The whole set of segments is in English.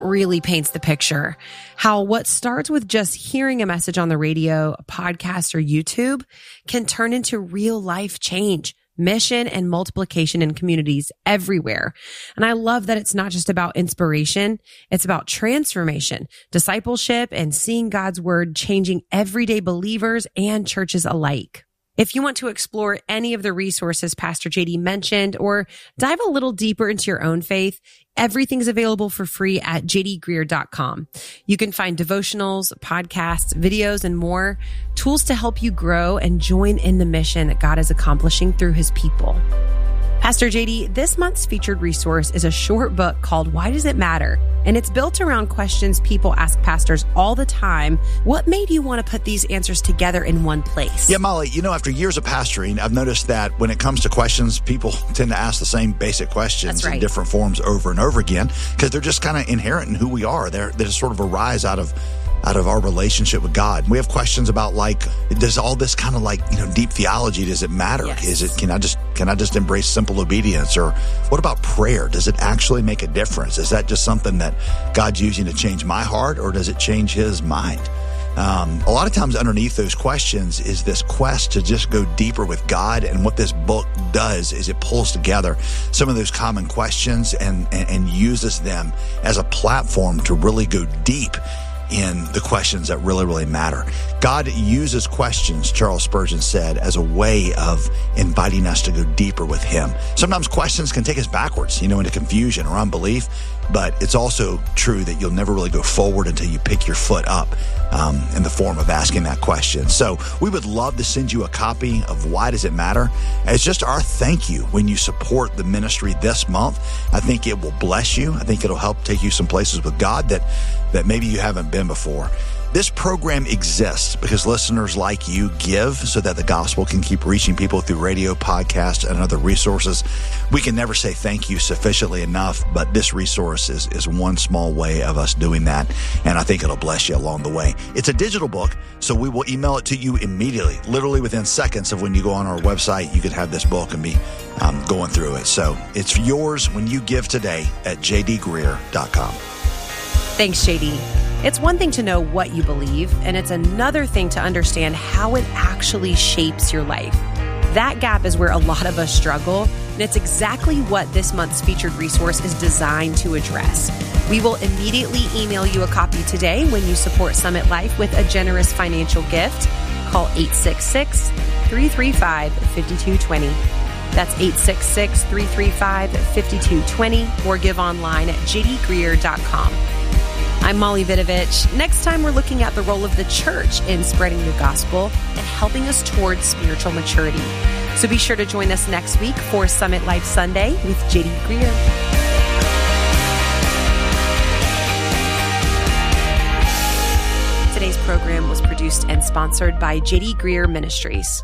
really paints the picture. How what starts with just hearing a message on the radio, a podcast, or YouTube can turn into real life change, mission, and multiplication in communities everywhere. And I love that it's not just about inspiration. It's about transformation, discipleship, and seeing God's word changing everyday believers and churches alike. If you want to explore any of the resources Pastor JD mentioned or dive a little deeper into your own faith, everything's available for free at jdgreear.com. You can find devotionals, podcasts, videos, and more tools to help you grow and join in the mission that God is accomplishing through his people. Pastor JD, this month's featured resource is a short book called Why Does It Matter? And it's built around questions people ask pastors all the time. What made you want to put these answers together in one place? Yeah, Molly, after years of pastoring, I've noticed that when it comes to questions, people tend to ask the same basic questions in different forms over and over again because they're just kind of inherent in who we are. They just sort of arise out of our relationship with God. We have questions about does all this kind of deep theology, does it matter? Yes. Can I just embrace simple obedience? Or what about prayer? Does it actually make a difference? Is that just something that God's using to change my heart, or does it change his mind? A lot of times underneath those questions is this quest to just go deeper with God. And what this book does is it pulls together some of those common questions and uses them as a platform to really go deep in the questions that really, really matter. God uses questions, Charles Spurgeon said, as a way of inviting us to go deeper with him. Sometimes questions can take us backwards, into confusion or unbelief, but it's also true that you'll never really go forward until you pick your foot up in the form of asking that question. So we would love to send you a copy of Why Does It Matter? It's just our thank you when you support the ministry this month. I think it will bless you. I think it'll help take you some places with God that maybe you haven't been before. This program exists because listeners like you give so that the gospel can keep reaching people through radio, podcasts, and other resources. We can never say thank you sufficiently enough, but this resource is one small way of us doing that, and I think it'll bless you along the way. It's a digital book, so we will email it to you immediately, literally within seconds of when you go on our website. You could have this book and be going through it. So it's yours when you give today at jdgreear.com. Thanks, JD. It's one thing to know what you believe, and it's another thing to understand how it actually shapes your life. That gap is where a lot of us struggle, and it's exactly what this month's featured resource is designed to address. We will immediately email you a copy today when you support Summit Life with a generous financial gift. Call 866-335-5220. That's 866-335-5220, or give online at jdgreear.com. I'm Molly Vidovich. Next time, we're looking at the role of the church in spreading the gospel and helping us towards spiritual maturity. So be sure to join us next week for Summit Life Sunday with JD Greear. Today's program was produced and sponsored by JD Greear Ministries.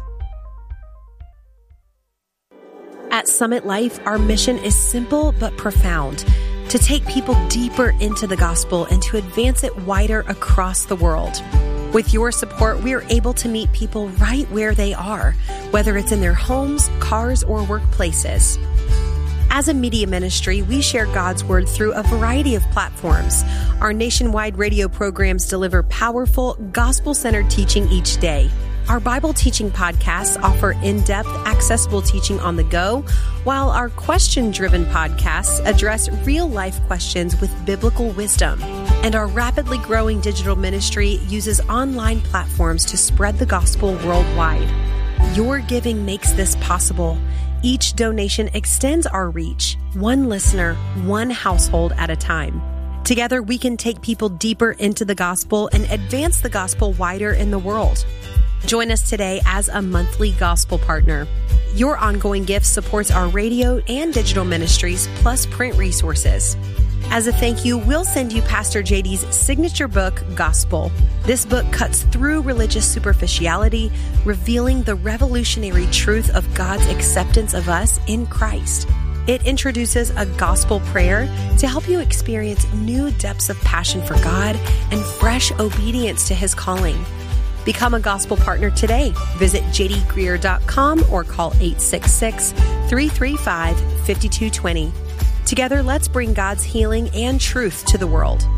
At Summit Life, our mission is simple but profound: to take people deeper into the gospel and to advance it wider across the world. With your support, we are able to meet people right where they are, whether it's in their homes, cars, or workplaces. As a media ministry, we share God's word through a variety of platforms. Our nationwide radio programs deliver powerful, gospel-centered teaching each day. Our Bible teaching podcasts offer in-depth, accessible teaching on the go, while our question-driven podcasts address real-life questions with biblical wisdom. And our rapidly growing digital ministry uses online platforms to spread the gospel worldwide. Your giving makes this possible. Each donation extends our reach, one listener, one household at a time. Together, we can take people deeper into the gospel and advance the gospel wider in the world. Join us today as a monthly gospel partner. Your ongoing gift supports our radio and digital ministries, plus print resources. As a thank you, we'll send you Pastor JD's signature book, Gospel. This book cuts through religious superficiality, revealing the revolutionary truth of God's acceptance of us in Christ. It introduces a gospel prayer to help you experience new depths of passion for God and fresh obedience to his calling. Become a gospel partner today. Visit jdgreear.com or call 866-335-5220. Together, let's bring God's healing and truth to the world.